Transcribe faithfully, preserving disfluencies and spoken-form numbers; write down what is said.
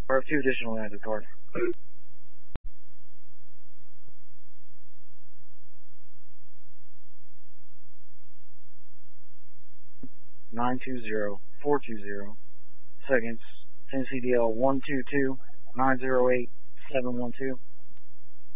Or have two additional lines of card. Nine two zero four two zero. Seconds. Tennessee D L one two two nine zero eight seven one two.